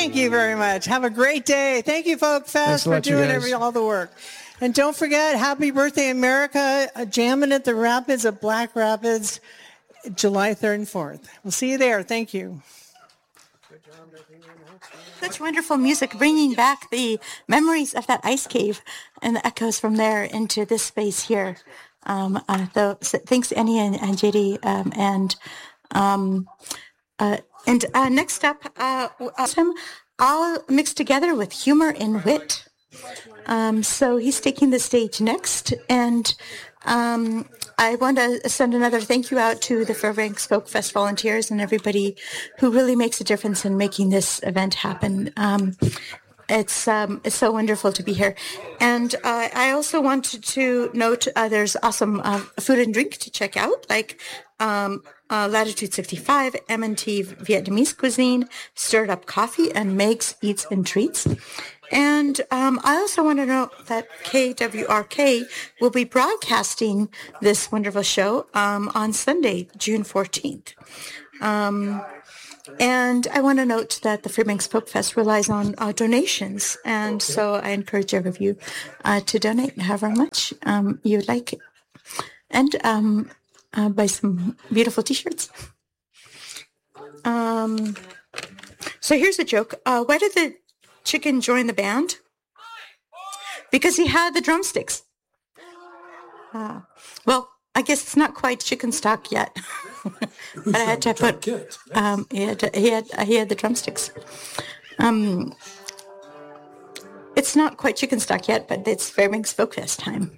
Thank you very much. Have a great day. Thank you, Folk Fest, for doing all the work. And don't forget, happy birthday, America, jamming at the Rapids of Black Rapids, July 3rd and 4th. We'll see you there. Thank you. Such wonderful music, bringing back the memories of that ice cave and the echoes from there into this space here. Thanks, Annie and JD. Next up, all mixed together with humor and wit. So he's taking the stage next, and I want to send another thank you out to the Fairbanks Folk Fest volunteers and everybody who really makes a difference in making this event happen. It's so wonderful to be here. And I also wanted to note there's awesome food and drink to check out, like Latitude 65, M&T Vietnamese cuisine, stirred up coffee, and Meg's Eats and Treats. And I also want to note that KWRK will be broadcasting this wonderful show on Sunday, June 14th. And I want to note that the Fairbanks Folk Fest relies on donations. And so I encourage every of you to donate however much you would like. And buy some beautiful T-shirts. So here's a joke. Why did the chicken join the band? Because he had the drumsticks. Well, I guess it's not quite chicken stock yet. But I had to put, he had the drumsticks. It's not quite chicken stock yet, but it's Fairbanks Folk Fest time.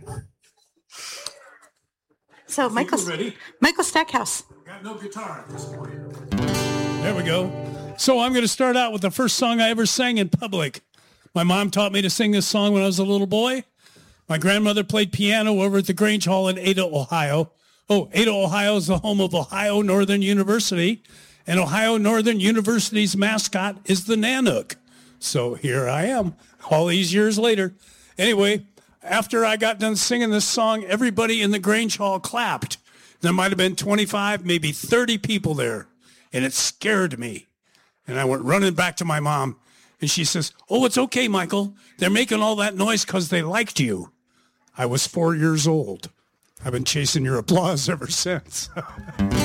So Michael Stackhouse. Got no guitar at this point. There we go. So I'm going to start out with the first song I ever sang in public. My mom taught me to sing this song when I was a little boy. My grandmother played piano over at the Grange Hall in Ada, Ohio. Ada, Ohio is the home of Ohio Northern University, and Ohio Northern University's mascot is the Nanook. So here I am, all these years later. Anyway, after I got done singing this song, everybody in the Grange Hall clapped. There might have been 25, maybe 30 people there, and it scared me. And I went running back to my mom, and she says, "Oh, it's okay, Michael. They're making all that noise because they liked you." I was 4 years old. I've been chasing your applause ever since.